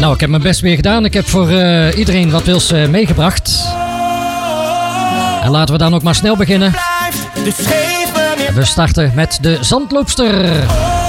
Nou, ik heb mijn best weer gedaan. Ik heb voor iedereen wat wils meegebracht. En laten we dan ook maar snel beginnen. We starten met de Zandloopster.